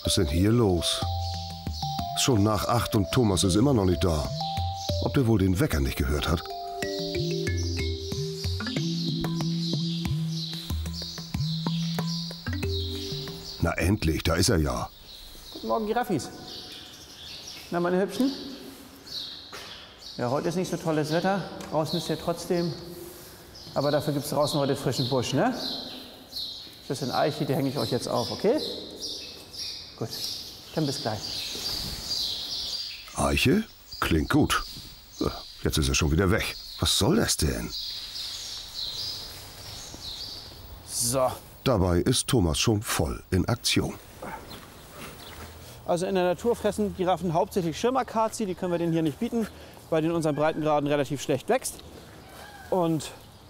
Was ist denn hier los? Schon nach 8 und Thomas ist immer noch nicht da. Ob der wohl den Wecker nicht gehört hat? Na endlich, da ist er ja. Guten Morgen, Giraffis. Na, meine Hübschen? Ja, heute ist nicht so tolles Wetter. Draußen ist ja trotzdem. Aber dafür gibt es draußen heute frischen Busch, ne? Bisschen Eiche, die hänge ich euch jetzt auf, okay? Gut, dann bis gleich. Eiche? Klingt gut. Jetzt ist er schon wieder weg. Was soll das denn? So. Dabei ist Thomas schon voll in Aktion. Also in der Natur fressen Giraffen hauptsächlich Schirmakazie. Die können wir denen hier nicht bieten, weil die in unseren Breitengraden relativ schlecht wächst. Und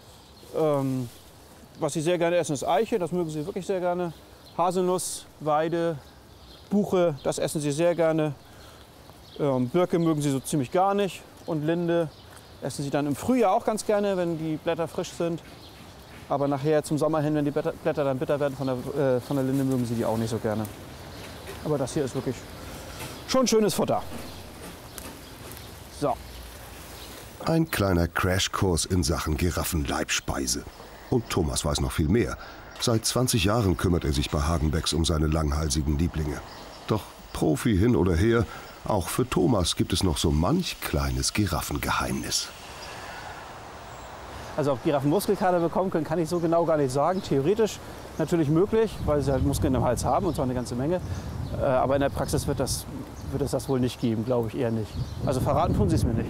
was sie sehr gerne essen, ist Eiche. Das mögen sie wirklich sehr gerne. Haselnuss, Weide, Buche, das essen sie sehr gerne. Birke mögen sie so ziemlich gar nicht. Und Linde essen sie dann im Frühjahr auch ganz gerne, wenn die Blätter frisch sind. Aber nachher zum Sommer hin, wenn die Blätter dann bitter werden von der Linde, mögen sie die auch nicht so gerne. Aber das hier ist wirklich schon schönes Futter. So. Ein kleiner Crashkurs in Sachen Giraffenleibspeise. Und Thomas weiß noch viel mehr. Seit 20 Jahren kümmert er sich bei Hagenbecks um seine langhalsigen Lieblinge. Doch Profi hin oder her, auch für Thomas gibt es noch so manch kleines Giraffengeheimnis. Also ob Giraffen Muskelkater bekommen können, kann ich so genau gar nicht sagen. Theoretisch natürlich möglich, weil sie halt Muskeln im Hals haben, und zwar eine ganze Menge. Aber in der Praxis wird es das wohl nicht geben, glaube ich eher nicht. Also verraten tun sie es mir nicht.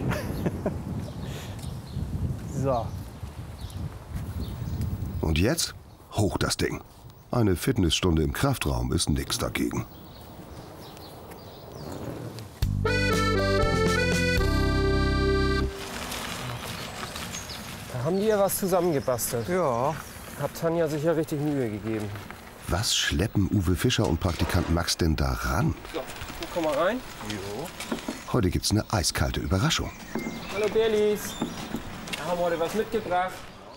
So. Und jetzt hoch das Ding. Eine Fitnessstunde im Kraftraum ist nichts dagegen. Da haben die ja was zusammengebastelt. Ja. Hat Tanja sich ja richtig Mühe gegeben. Was schleppen Uwe Fischer und Praktikant Max denn da ran? So, komm mal rein. Jo. Heute gibt's eine eiskalte Überraschung. Hallo Berlis. Wir haben heute was mitgebracht.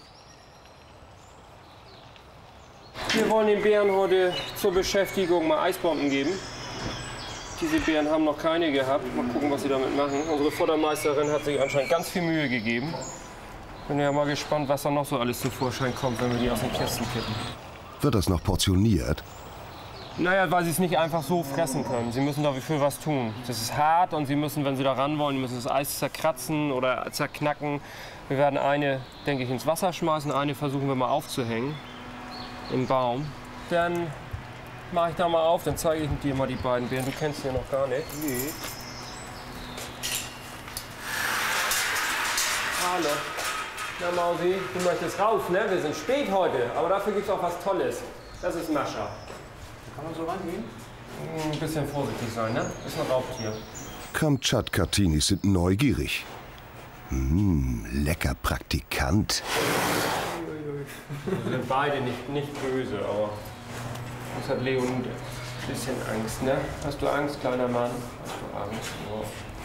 Wir wollen den Bären heute zur Beschäftigung mal Eisbomben geben. Diese Bären haben noch keine gehabt. Mal gucken, was sie damit machen. Unsere Futtermeisterin hat sich anscheinend ganz viel Mühe gegeben. Bin ja mal gespannt, was da noch so alles zum Vorschein kommt, wenn wir die aus den Kästen kippen. Wird das noch portioniert? Naja, weil sie es nicht einfach so fressen können. Sie müssen dafür was tun. Das ist hart und sie müssen, wenn sie da ran wollen, die müssen das Eis zerkratzen oder zerknacken. Wir werden eine, denke ich, ins Wasser schmeißen, eine versuchen wir mal aufzuhängen im Baum. Dann mache ich da mal auf, dann zeige ich dir mal die beiden Bären. Du kennst sie ja noch gar nicht. Nee. Hallo. Na Mausi, du möchtest raus, ne? Wir sind spät heute, aber dafür gibt es auch was Tolles. Das ist Mascha. Kann man so rangehen? Ein bisschen vorsichtig sein, ne? Ist ein Raubtier. Kamtschat-Katinis sind neugierig. Lecker Praktikant. Wir sind beide nicht böse, aber das hat Leon ein bisschen Angst, ne? Hast du Angst, kleiner Mann? Hast du Angst? Oh.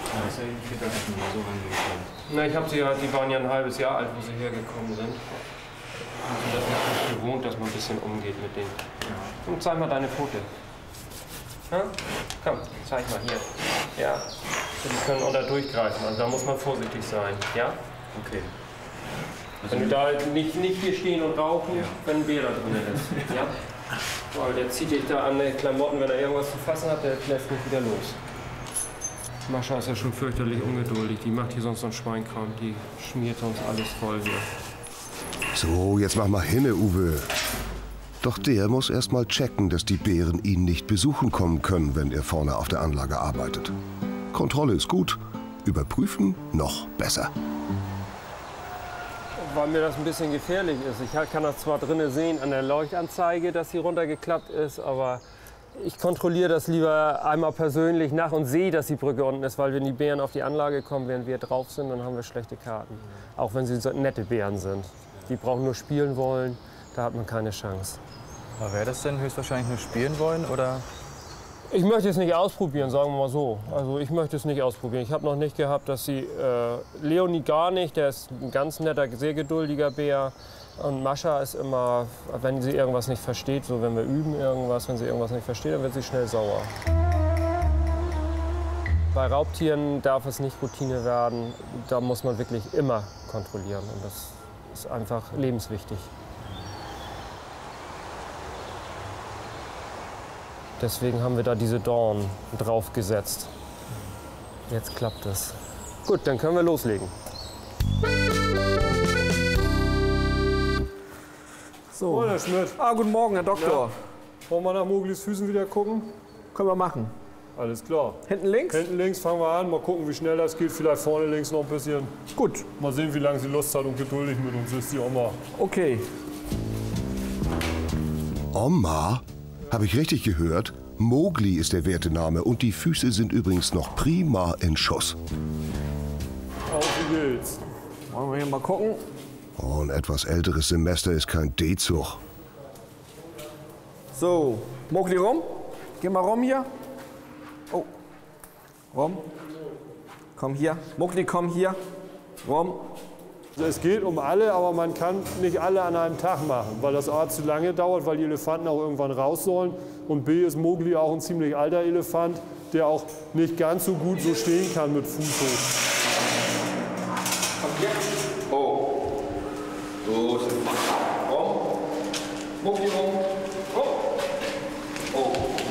Na, ich habe sie ja, die waren ja ein halbes Jahr alt, wo sie hergekommen sind. Und sind das nicht gewohnt, dass man ein bisschen umgeht mit denen. Ja. Und zeig mal deine Pfote. Ja? Komm, zeig mal hier. Ja. Die können unter durchgreifen, also da muss man vorsichtig sein. Ja? Okay. Wenn du da nicht hier stehen und rauchen, wenn ein Bär da drin ist. Ja? Weil der zieht dich da an den Klamotten, wenn er irgendwas zu fassen hat, der lässt nicht wieder los. Mascha ist ja schon fürchterlich ungeduldig. Die macht hier sonst so einen Schweinkram. Die schmiert sonst alles voll hier. So, jetzt mach mal hinne, Uwe. Doch der muss erst mal checken, dass die Bären ihn nicht besuchen kommen können, wenn er vorne auf der Anlage arbeitet. Kontrolle ist gut, überprüfen noch besser. Weil mir das ein bisschen gefährlich ist. Ich kann das zwar drinnen sehen an der Leuchtanzeige, dass sie runtergeklappt ist, aber ich kontrolliere das lieber einmal persönlich nach und sehe, dass die Brücke unten ist, weil wenn die Bären auf die Anlage kommen, während wir drauf sind, dann haben wir schlechte Karten. Auch wenn sie so nette Bären sind. Die brauchen nur spielen wollen, da hat man keine Chance. Aber wäre das denn höchstwahrscheinlich nur spielen wollen, oder? Ich möchte es nicht ausprobieren, sagen wir mal so. Also ich möchte es nicht ausprobieren. Ich habe noch nicht gehabt, dass sie, Leonie gar nicht, der ist ein ganz netter, sehr geduldiger Bär. Und Mascha ist immer, wenn sie irgendwas nicht versteht, so wenn wir üben irgendwas, wenn sie irgendwas nicht versteht, dann wird sie schnell sauer. Bei Raubtieren darf es nicht Routine werden. Da muss man wirklich immer kontrollieren. Und das ist einfach lebenswichtig. Deswegen haben wir da diese Dorn draufgesetzt. Jetzt klappt es. Gut, dann können wir loslegen. So. Moin, Herr Schmidt. Guten Morgen, Herr Doktor. Wollen wir nach Moglis Füßen wieder gucken? Können wir machen. Alles klar. Hinten links? Hinten links fangen wir an, mal gucken, wie schnell das geht. Vielleicht vorne links noch ein bisschen. Gut. Mal sehen, wie lange sie Lust hat und geduldig mit uns ist, die Oma. Okay. Oma? Habe ich richtig gehört? Mogli ist der Wertename und die Füße sind übrigens noch prima in Schuss. Auf geht's. Wollen wir hier mal gucken? Oh, ein etwas älteres Semester ist kein D-Zug. So, Mogli rum. Geh mal rum hier. Oh, rum. Komm hier. Mogli, komm hier. Rum. Also es geht um alle, aber man kann nicht alle an einem Tag machen, weil das A zu lange dauert, weil die Elefanten auch irgendwann raus sollen. Und B ist Mogli auch ein ziemlich alter Elefant, der auch nicht ganz so gut so stehen kann mit Fuß hoch. Komm hier. Oh. Gut. Rum. Mogli rum. Rum. Oh.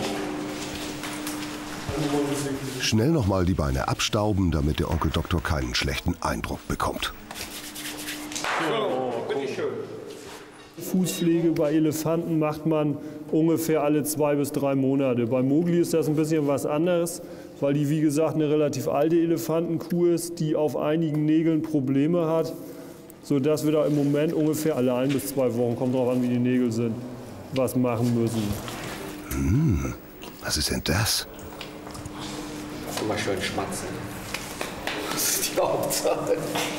Schnell noch mal die Beine abstauben, damit der Onkel Doktor keinen schlechten Eindruck bekommt. Fußpflege bei Elefanten macht man ungefähr alle 2 bis 3 Monate. Bei Mogli ist das ein bisschen was anderes, weil die, wie gesagt, eine relativ alte Elefantenkuh ist, die auf einigen Nägeln Probleme hat, sodass wir da im Moment ungefähr alle 1 bis 2 Wochen, kommt drauf an, wie die Nägel sind, was machen müssen. Was ist denn das? Immer schön schmatzen. Das ist die Hauptsache.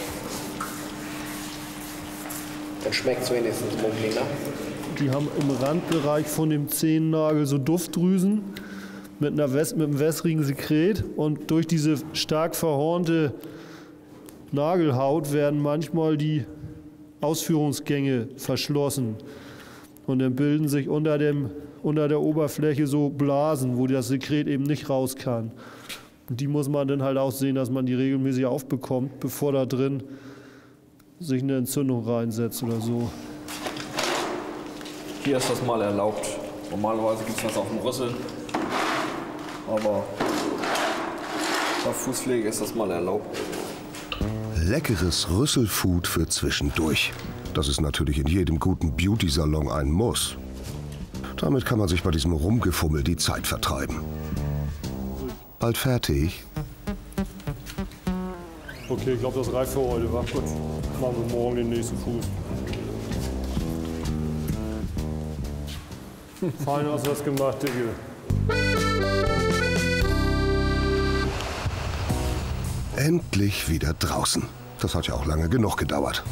Dann schmeckt es wenigstens Mogli, ne? Die haben im Randbereich von dem Zehennagel so Duftdrüsen mit einem wässrigen Sekret. Und durch diese stark verhornte Nagelhaut werden manchmal die Ausführungsgänge verschlossen. Und dann bilden sich unter der Oberfläche so Blasen, wo das Sekret eben nicht raus kann. Und die muss man dann halt auch sehen, dass man die regelmäßig aufbekommt, bevor da drin sich eine Entzündung reinsetzt oder so. Hier ist das mal erlaubt. Normalerweise gibt es das auf dem Rüssel. Aber bei Fußpflege ist das mal erlaubt. Leckeres Rüsselfood für zwischendurch. Das ist natürlich in jedem guten Beauty-Salon ein Muss. Damit kann man sich bei diesem Rumgefummel die Zeit vertreiben. Bald fertig? Okay, ich glaube, das reicht für heute. War gut. Machen wir morgen den nächsten Fuß. Fein hast du das gemacht, Digga. Endlich wieder draußen. Das hat ja auch lange genug gedauert.